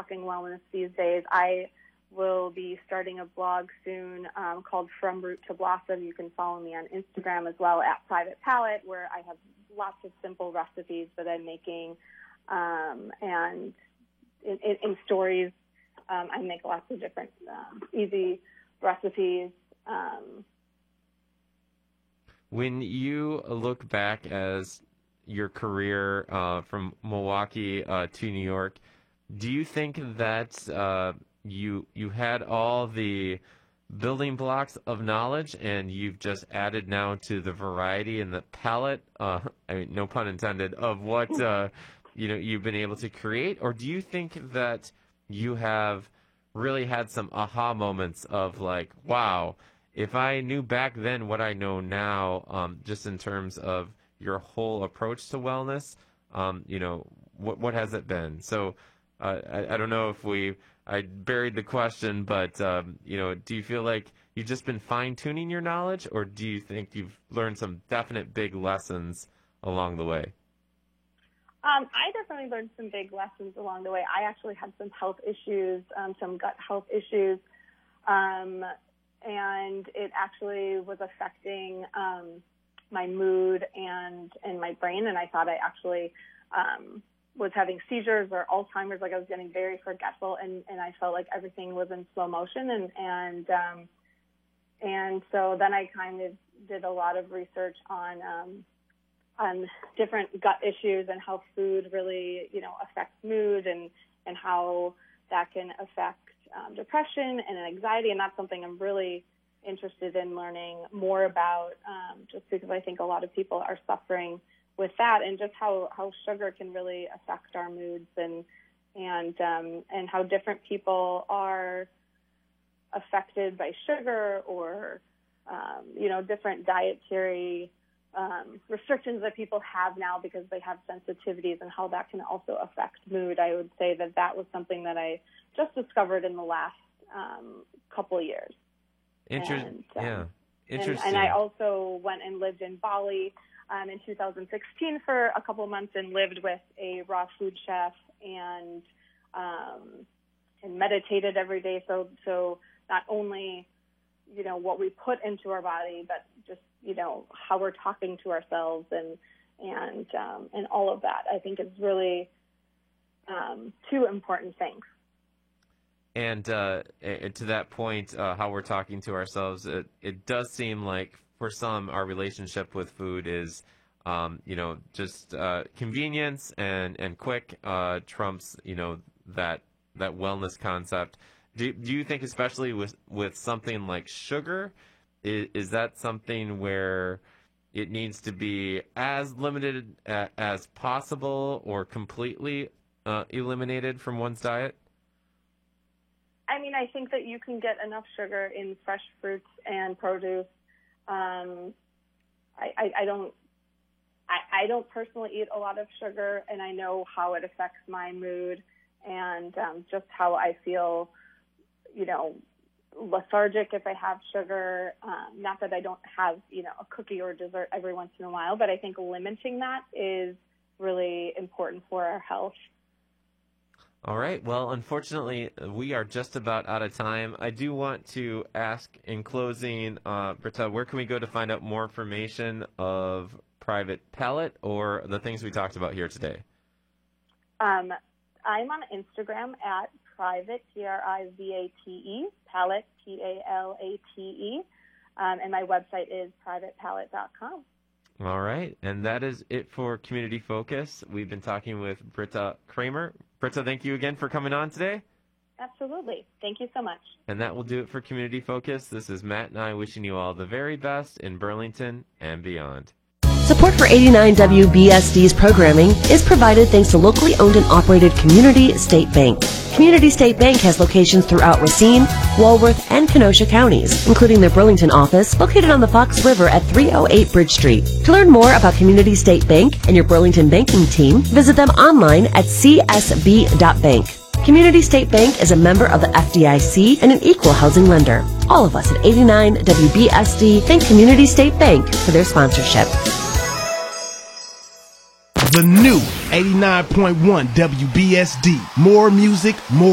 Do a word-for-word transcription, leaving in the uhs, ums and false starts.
talking wellness these days. I will be starting a blog soon um, called From Root to Blossom. You can follow me on Instagram as well at Private Palate, where I have lots of simple recipes that I'm making, um, and in, in, in stories, um, I make lots of different um, easy recipes. Um, when you look back as your career uh, from Milwaukee uh, to New York, do you think that uh, you you had all the building blocks of knowledge and you've just added now to the variety and the palette, uh, I mean, no pun intended, of what uh, you know you've been able to create? Or do you think that you have really had some aha moments of like, wow, if I knew back then what I know now, um, just in terms of your whole approach to wellness, um, you know, what what has it been? So uh, I, I don't know if we, I buried the question, but, um, you know, do you feel like you've just been fine-tuning your knowledge, or do you think you've learned some definite big lessons along the way? Um, I definitely learned some big lessons along the way. I actually had some health issues, um, some gut health issues, um, and it actually was affecting um, my mood and, and my brain, and I thought I actually um, was having seizures or Alzheimer's, like I was getting very forgetful, and, and I felt like everything was in slow motion, and and um, and so then I kind of did a lot of research on um, on different gut issues and how food really, you know, affects mood, and, and how that can affect um, depression and anxiety, and that's something I'm really interested in learning more about, um, just because I think a lot of people are suffering with that, and just how, how sugar can really affect our moods, and and um, and how different people are affected by sugar, or um, you know, different dietary um, restrictions that people have now because they have sensitivities, and how that can also affect mood. I would say that that was something that I just discovered in the last um, couple of years. Interesting. Um, yeah. Interesting. And, and I also went and lived in Bali um, in two thousand sixteen for a couple of months, and lived with a raw food chef, and um, and meditated every day. So so not only, you know, what we put into our body, but just, you know, how we're talking to ourselves, and and um, and all of that, I think, is really um, two important things. And uh, to that point, uh, how we're talking to ourselves, it, it does seem like for some, our relationship with food is, um, you know, just uh, convenience and, and quick uh, trumps, you know, that that wellness concept. Do, do you think, especially with, with something like sugar, is, is that something where it needs to be as limited a, as possible, or completely uh, eliminated from one's diet? I mean, I think that you can get enough sugar in fresh fruits and produce. Um, I, I, I don't, I, I don't personally eat a lot of sugar, and I know how it affects my mood, and um, just how I feel, you know, lethargic if I have sugar. Um, not that I don't have, you know, a cookie or dessert every once in a while, but I think limiting that is really important for our health. All right. Well, unfortunately, we are just about out of time. I do want to ask in closing, uh, Britta, where can we go to find out more information of Private Palate or the things we talked about here today? Um, I'm on Instagram at Private, P R I V A T E, Palate, P A L A T E, um, and my website is private palate dot com. All right. And that is it for Community Focus. We've been talking with Britta Kramer. Britta, thank you again for coming on today. Absolutely. Thank you so much. And that will do it for Community Focus. This is Matt and I wishing you all the very best in Burlington and beyond. Support for eighty-nine W B S D's programming is provided thanks to locally owned and operated Community State Bank. Community State Bank has locations throughout Racine, Walworth, and Kenosha counties, including their Burlington office located on the Fox River at three oh eight Bridge Street. To learn more about Community State Bank and your Burlington banking team, visit them online at c s b dot bank. Community State Bank is a member of the F D I C and an equal housing lender. All of us at eighty-nine W B S D thank Community State Bank for their sponsorship. The new eighty-nine point one W B S D. More music, more